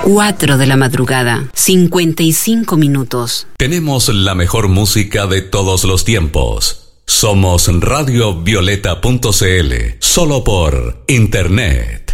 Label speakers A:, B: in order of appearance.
A: 4 de la madrugada, 55 minutos.
B: Tenemos la mejor música de todos los tiempos. Somos radiovioleta.cl, solo por internet.